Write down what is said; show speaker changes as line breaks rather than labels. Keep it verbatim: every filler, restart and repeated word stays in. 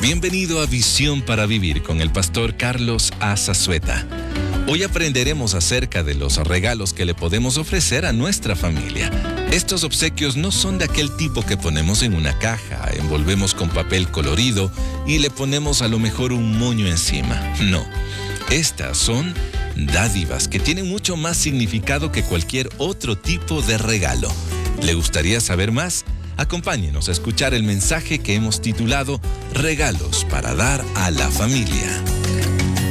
Bienvenido a Visión para Vivir con el pastor Carlos Azazueta. Hoy aprenderemos acerca de los regalos que le podemos ofrecer a nuestra familia. Estos obsequios no son de aquel tipo que ponemos en una caja, envolvemos con papel colorido y le ponemos a lo mejor un moño encima. No, estas son dádivas que tienen mucho más significado que cualquier otro tipo de regalo. ¿Le gustaría saber más? Acompáñenos a escuchar el mensaje que hemos titulado Regalos para dar a la familia.